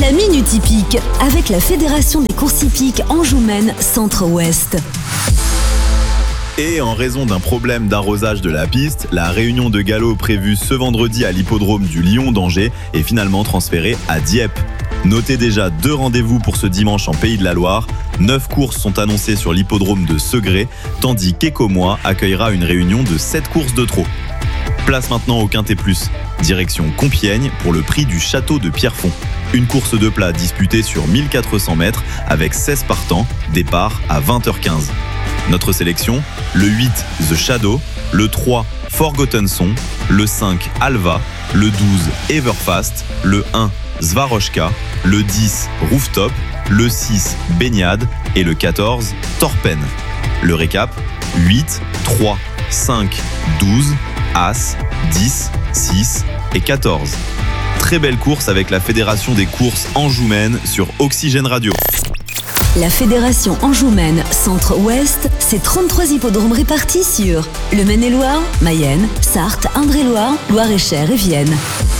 La Minute Hippique avec la Fédération des courses hippiques Anjou-Maine Centre-Ouest. Et en raison d'un problème d'arrosage de la piste, la réunion de galop prévue ce vendredi à l'hippodrome du Lion d'Angers est finalement transférée à Dieppe. Notez déjà 2 rendez-vous pour ce dimanche en Pays de la Loire. 9 courses sont annoncées sur l'hippodrome de Segré, tandis qu'Ecomois accueillera une réunion de 7 courses de trot. Place maintenant au Quintet Plus, direction Compiègne pour le prix du Château de Pierrefonds. Une course de plat disputée sur 1400 mètres avec 16 partants, départ à 20h15. Notre sélection, le 8 The Shadow, le 3 Forgotten Song, le 5 Alva, le 12 Everfast, le 1 Svaroshka, le 10 Rooftop, le 6 Baignade et le 14 Torpen. Le récap, 8, 3, 5, 12, As, 10, 6 et 14. Très belle course avec la Fédération des courses Anjou-Maine sur Oxygène Radio. La Fédération Anjou-Maine Centre-Ouest, c'est 33 hippodromes répartis sur le Maine-et-Loire, Mayenne, Sarthe, Indre-et-Loire, Loire-et-Cher et Vienne.